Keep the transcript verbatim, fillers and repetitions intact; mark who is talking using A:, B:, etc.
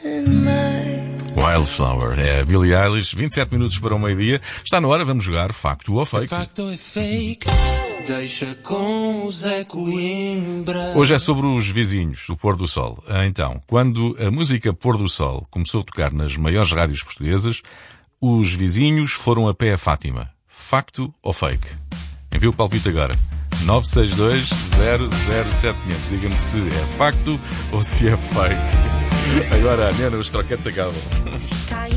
A: Wildflower, é a Billie Eilish, vinte e sete minutos para o meio-dia. Está na hora, vamos jogar Facto ou Fake.
B: Facto é fake, deixa com o Zé Coimbra.
A: Hoje é sobre os vizinhos do Pôr do Sol. Então, quando a música Pôr do Sol começou a tocar nas maiores rádios portuguesas, os vizinhos foram a pé a Fátima. Facto ou Fake? Envie o palpite agora. nove seis dois, zero zero sete zero zero. Diga-me se é facto ou se é fake. Agora, Nena, os croquetes acabam.